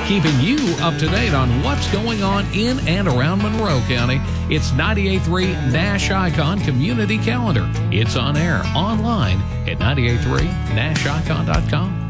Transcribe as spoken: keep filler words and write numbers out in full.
keeping you up to date on what's going on in and around Monroe County. It's ninety-eight point three Nash Icon Community Calendar. It's on air online at ninety-eight point three nash icon dot com.